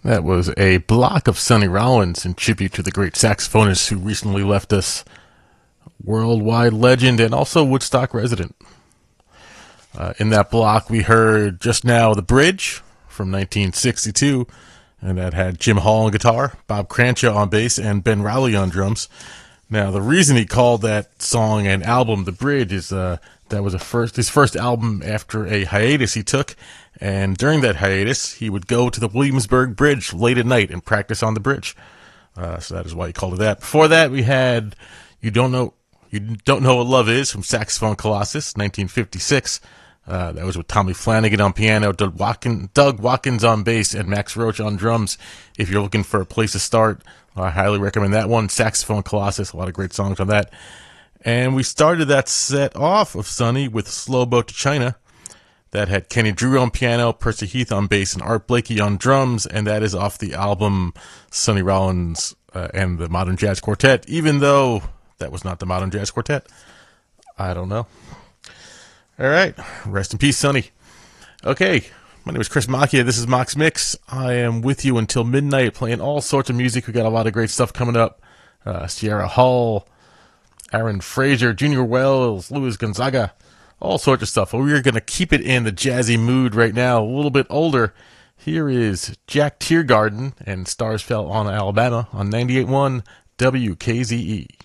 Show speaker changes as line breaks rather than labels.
That was a block of Sonny Rollins in tribute to the great saxophonist who recently left us, worldwide legend and also Woodstock resident. In that block, we heard just now The Bridge from 1962, and that had Jim Hall on guitar, Bob Cranshaw on bass, and Ben Rowley on drums. Now, the reason he called that song and album The Bridge is that was his first album after a hiatus he took, and during that hiatus, he would go to the Williamsburg Bridge late at night and practice on the bridge. So that is why he called it that. Before that, we had You Don't Know What Love Is from Saxophone Colossus, 1956. That was with Tommy Flanagan on piano, Doug Watkins on bass, and Max Roach on drums. If you're looking for a place to start, I highly recommend that one. Saxophone Colossus, a lot of great songs on that. And we started that set off of Sonny with Slow Boat to China. That had Kenny Drew on piano, Percy Heath on bass, and Art Blakey on drums. And that is off the album Sonny Rollins and the Modern Jazz Quartet, even though that was not the Modern Jazz Quartet. I don't know. All right. Rest in peace, Sonny. Okay. My name is Chris Macchia. This is Mox Mix. I am with you until midnight playing all sorts of music. We got a lot of great stuff coming up. Sierra Hull, Aaron Fraser, Junior Wells, Luis Gonzaga, all sorts of stuff. But we are going to keep it in the jazzy mood right now. A little bit older. Here is Jack Tiergarten and Stars Fell on Alabama on 98.1 WKZE.